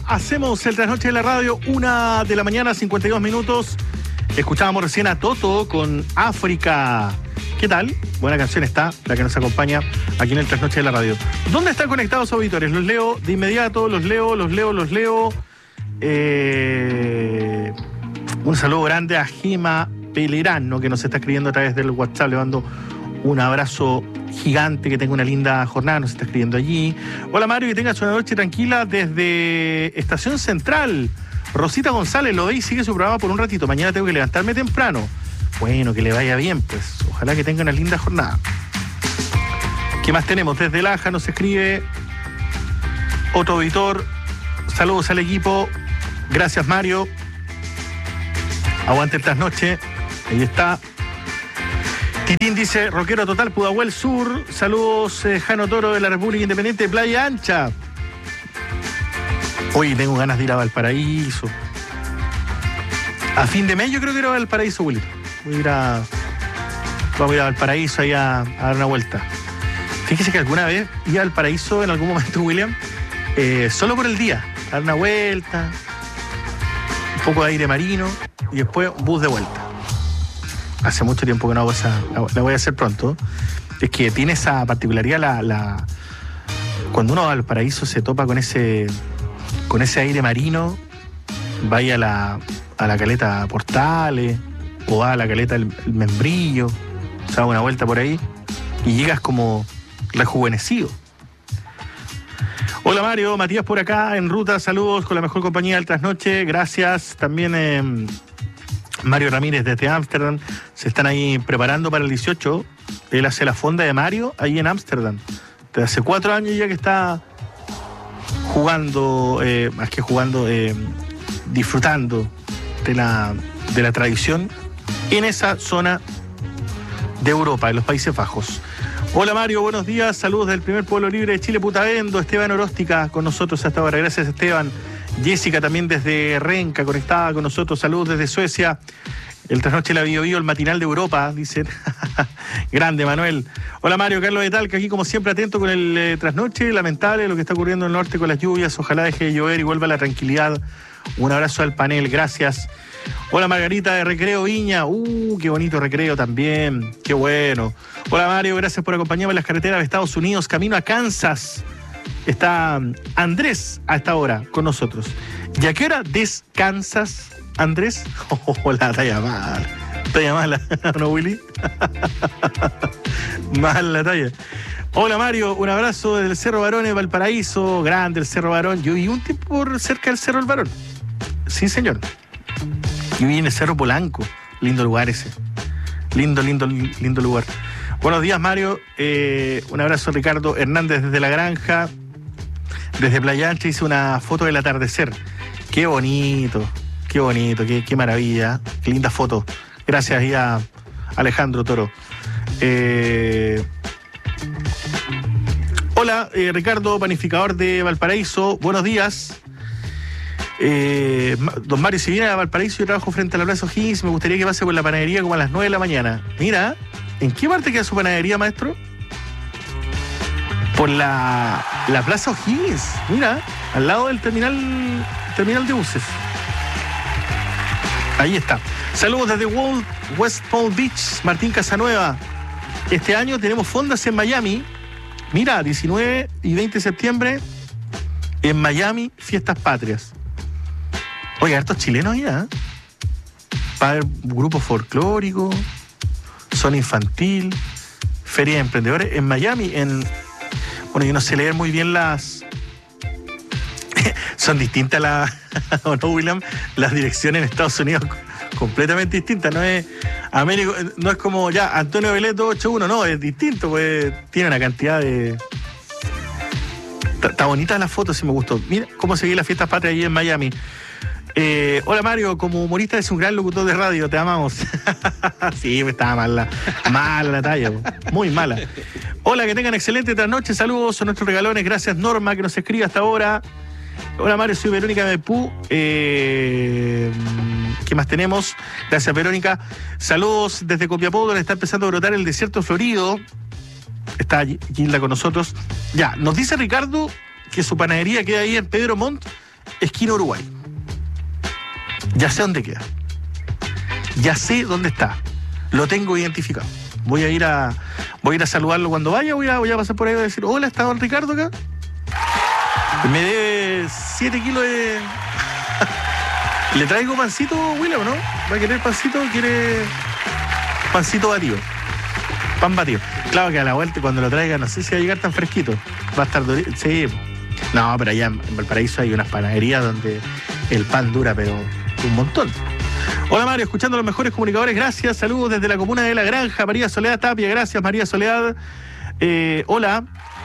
hacemos el trasnoche de la radio, 1:00 a.m, 52 minutos. Escuchábamos recién a Toto con África. ¿Qué tal? Buena canción está, la que nos acompaña aquí en el trasnoche de la radio. ¿Dónde están conectados auditores? Los leo de inmediato, los leo. Un saludo grande a Gema Pelerano, que nos está escribiendo a través del WhatsApp. Le mando un abrazo gigante, que tenga una linda jornada, nos está escribiendo allí. Hola Mario, que tengas una noche tranquila desde Estación Central. Rosita González, lo veis, sigue su programa por un ratito. Mañana tengo que levantarme temprano. Bueno, que le vaya bien, pues. Ojalá que tenga una linda jornada. ¿Qué más tenemos? Desde Laja nos escribe otro auditor. Saludos al equipo. Gracias, Mario. Aguante el trasnoche. Ahí está. Titín dice, rockero total, Pudahuel Sur. Saludos, Jano Toro de la República Independiente de Playa Ancha. Hoy tengo ganas de ir a Valparaíso. A fin de mes yo creo que ir a Valparaíso, Wilito. Vamos a ir a Valparaíso ahí a dar una vuelta. Fíjese que alguna vez iba al Paraíso en algún momento, William, solo por el día, a dar una vuelta, un poco de aire marino y después un bus de vuelta. Hace mucho tiempo que no hago esa, la voy a hacer pronto. Es que tiene esa particularidad, cuando uno va al Paraíso se topa con ese aire marino, vaya a la caleta Portales o va a la caleta el Membrillo, se da una vuelta por ahí y llegas como rejuvenecido. Hola Mario, Matías por acá en ruta, saludos con la mejor compañía del trasnoche, gracias. También Mario Ramírez desde Ámsterdam, se están ahí preparando para el 18, él hace la fonda de Mario ahí en Ámsterdam, desde hace 4 años ya que está jugando, más que jugando, disfrutando de la tradición en esa zona de Europa, en los Países Bajos. Hola Mario, buenos días, saludos del primer pueblo libre de Chile, Putavendo, Esteban Oróstica con nosotros hasta ahora, gracias Esteban. Jessica también desde Renca conectada con nosotros, saludos desde Suecia. El trasnoche la Bio Bio, el matinal de Europa, dicen. Grande, Manuel. Hola Mario, Carlos de Talca, aquí como siempre atento con el trasnoche, lamentable lo que está ocurriendo en el norte con las lluvias, ojalá deje de llover y vuelva la tranquilidad. Un abrazo al panel, gracias. Hola Margarita de Recreo Viña, qué bonito Recreo también, qué bueno. Hola Mario, gracias por acompañarme en las carreteras de Estados Unidos, camino a Kansas. Está Andrés a esta hora con nosotros. ¿Y a qué hora descansas, Andrés? La talla mala, ¿no, Willy? Mala la talla. Hola Mario, un abrazo del Cerro Barón de Valparaíso, grande el Cerro Barón. Yo viví un tiempo por cerca del Cerro del Barón. Sí, señor. Yo viví en el Cerro Polanco. Lindo lugar ese. Lindo lugar. Buenos días, Mario. Un abrazo, Ricardo Hernández desde La Granja. Desde Playa Ancha hice una foto del atardecer. Qué bonito, qué maravilla. Qué linda foto. Gracias ahí a Alejandro Toro. Hola, Ricardo, panificador de Valparaíso. Buenos días. Don Mario, si viene a Valparaíso, yo trabajo frente a la Plaza O'Higgins, me gustaría que pase por la panadería como a las 9 de la mañana. Mira, ¿en qué parte queda su panadería, maestro? Por la Plaza O'Higgins, mira, al lado del terminal de buses. Ahí está. Saludos desde West Palm Beach, Martín Casanueva. Este año tenemos fondas en Miami. Mira, 19 y 20 de septiembre en Miami, fiestas patrias. Oye, hartos chilenos ya, va a haber grupos folclóricos, zona infantil, feria de emprendedores en Miami. Bueno, yo no sé leer muy bien son distintas ¿o no, William? Las direcciones en Estados Unidos completamente distintas. No es Américo, no es como ya Antonio Veleto 81, no, es distinto, pues tiene una cantidad de... Está bonita la foto, sí me gustó. Mira cómo seguí las fiestas patrias ahí en Miami. Hola Mario, como humorista eres un gran locutor de radio, te amamos. Sí, pues estaba mala la talla, muy mala. Hola, que tengan excelente trasnoche, saludos a nuestros regalones, gracias Norma que nos escribe hasta ahora. Hola Mario, soy Verónica Mepú. ¿Qué más tenemos? Gracias Verónica. Saludos desde Copiapó, donde está empezando a brotar el desierto florido. Está Gilda con nosotros. Ya, nos dice Ricardo que su panadería queda ahí en Pedro Montt, esquina Uruguay. Ya sé dónde queda. Ya sé dónde está. Lo tengo identificado. Voy a ir a saludarlo cuando vaya. Voy a pasar por ahí y decir, hola, ¿está don Ricardo acá? Me debe 7 kilos de... ¿Le traigo pancito, William, no? ¿Va a querer pancito? ¿Quiere pancito batido? Pan batido. Claro que a la vuelta, cuando lo traiga, no sé si va a llegar tan fresquito. Va a estar durito. Sí. No, pero allá en Valparaíso hay unas panaderías donde el pan dura, pero un montón. Hola Mario, escuchando a los mejores comunicadores, gracias. Saludos desde la comuna de La Granja, María Soledad Tapia, gracias María Soledad. Hola.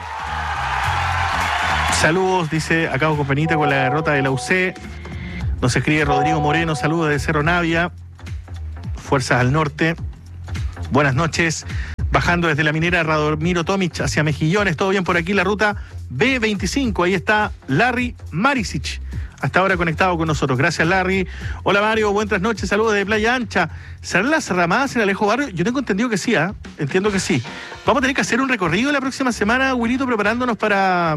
Saludos, dice, acabo con penita con la derrota de la UC. Nos escribe Rodrigo Moreno, saludos de Cerro Navia. Fuerzas al norte. Buenas noches. Bajando desde la minera Radomiro Tomic hacia Mejillones. Todo bien por aquí, la ruta B25. Ahí está Larry Marisic. Hasta ahora conectado con nosotros. Gracias, Larry. Hola, Mario. Buenas noches. Saludos de Playa Ancha. ¿Serán las ramadas en Alejo Barrio? Yo tengo entendido que sí, ¿eh? Entiendo que sí. Vamos a tener que hacer un recorrido la próxima semana, Wilito, preparándonos para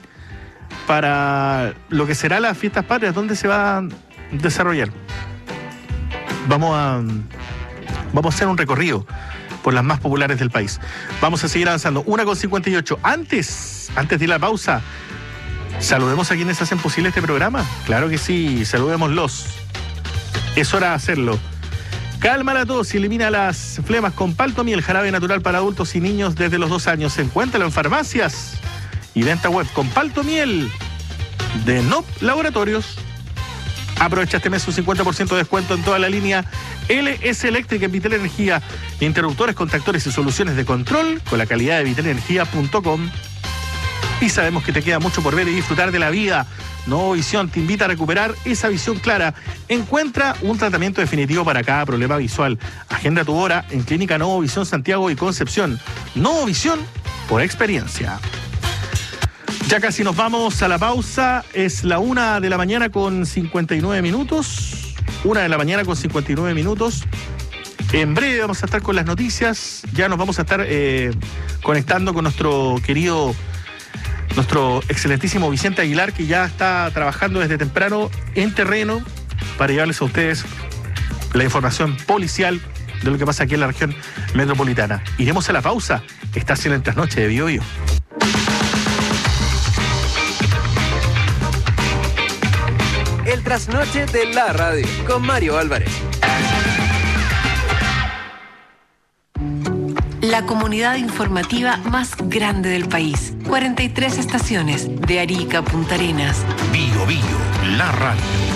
lo que será las fiestas patrias. ¿Dónde se va a desarrollar? Vamos a hacer un recorrido por las más populares del país. Vamos a seguir avanzando. 1:58. Antes de ir a la pausa, saludemos a quienes hacen posible este programa. Claro que sí, saludémoslos. Es hora de hacerlo. Calma la tos y elimina las flemas con Paltomiel, jarabe natural para adultos y niños desde los 2 años. Encuéntralo en farmacias y venta web con Paltomiel de NOP Laboratorios. Aprovecha este mes un 50% de descuento en toda la línea LS Eléctrica en Vital Energía. Interruptores, contactores y soluciones de control con la calidad de vitalenergia.com. Y sabemos que te queda mucho por ver y disfrutar de la vida. Novo Visión te invita a recuperar esa visión clara. Encuentra un tratamiento definitivo para cada problema visual. Agenda tu hora en Clínica Novo Visión Santiago y Concepción. Novo Visión por experiencia. Ya casi nos vamos a la pausa. Es la 1 de la mañana con 59 minutos. 1 de la mañana con 59 minutos. En breve vamos a estar con las noticias. Ya nos vamos a estar conectando con nuestro excelentísimo Vicente Aguilar, que ya está trabajando desde temprano en terreno para llevarles a ustedes la información policial de lo que pasa aquí en la región metropolitana. Iremos a la pausa. Estás en el trasnoche de Bio Bio. El trasnoche de la radio con Mario Álvarez. La comunidad informativa más grande del país. 43 estaciones de Arica a Punta Arenas. Bio Bio, la radio.